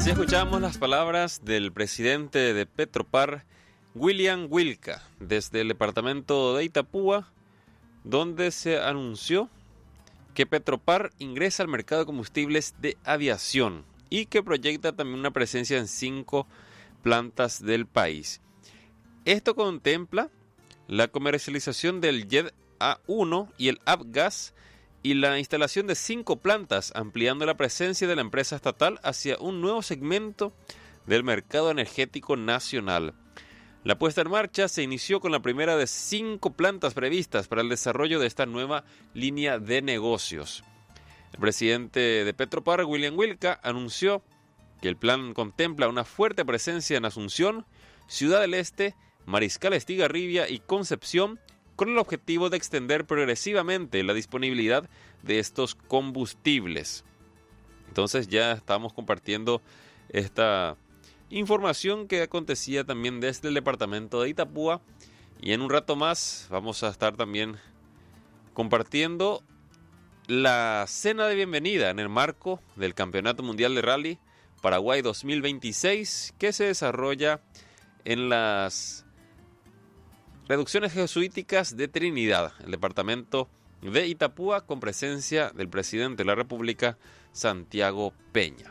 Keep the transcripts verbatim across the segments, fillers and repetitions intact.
Así escuchamos las palabras del presidente de Petropar, William Wilca, desde el departamento de Itapúa, donde se anunció que Petropar ingresa al mercado de combustibles de aviación y que proyecta también una presencia en cinco plantas del país. Esto contempla la comercialización del Jet A uno y el Avgas y la instalación de cinco plantas, ampliando la presencia de la empresa estatal hacia un nuevo segmento del mercado energético nacional. La puesta en marcha se inició con la primera de cinco plantas previstas para el desarrollo de esta nueva línea de negocios. El presidente de Petropar, William Wilca, anunció que el plan contempla una fuerte presencia en Asunción, Ciudad del Este, Mariscal Estigarribia y Concepción, con el objetivo de extender progresivamente la disponibilidad de estos combustibles. Entonces ya estamos compartiendo esta información que acontecía también desde el departamento de Itapúa, y en un rato más vamos a estar también compartiendo la cena de bienvenida en el marco del Campeonato Mundial de Rally Paraguay dos mil veintiséis, que se desarrolla en las Reducciones Jesuíticas de Trinidad, el departamento de Itapúa, con presencia del presidente de la República, Santiago Peña.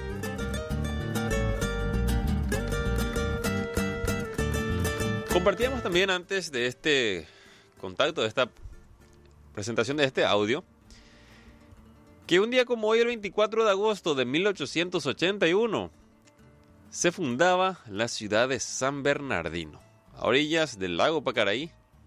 Compartíamos también antes de este contacto, de esta presentación de este audio, que un día como hoy, el veinticuatro de agosto de mil ochocientos ochenta y uno, se fundaba la ciudad de San Bernardino, a orillas del lago Pacaraí.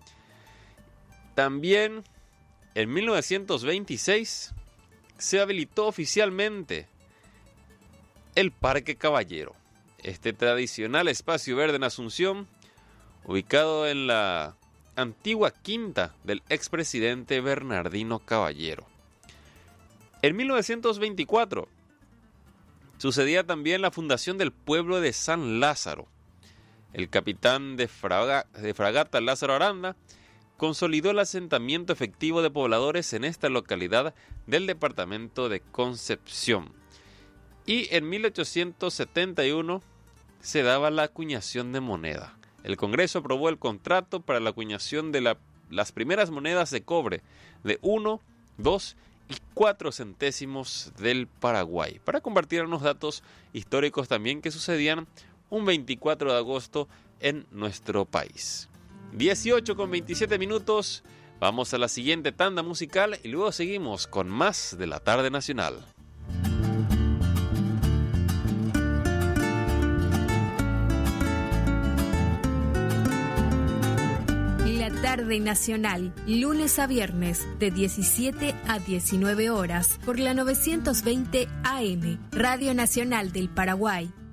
También en mil novecientos veintiséis se habilitó oficialmente el Parque Caballero, este tradicional espacio verde en Asunción, ubicado en la antigua quinta del expresidente Bernardino Caballero. En mil novecientos veinticuatro sucedía también la fundación del pueblo de San Lázaro. El capitán de, fraga, de fragata Lázaro Aranda consolidó el asentamiento efectivo de pobladores en esta localidad del departamento de Concepción. Y en mil ochocientos setenta y uno se daba la acuñación de moneda. El Congreso aprobó el contrato para la acuñación de la, las primeras monedas de cobre de uno, dos y cuatro centésimos del Paraguay, para compartir unos datos históricos también que sucedían un veinticuatro de agosto en nuestro país. dieciocho con veintisiete minutos, vamos a la siguiente tanda musical y luego seguimos con más de la tarde nacional. La tarde nacional, lunes a viernes, de diecisiete a diecinueve horas, por la novecientos veinte A M, Radio Nacional del Paraguay.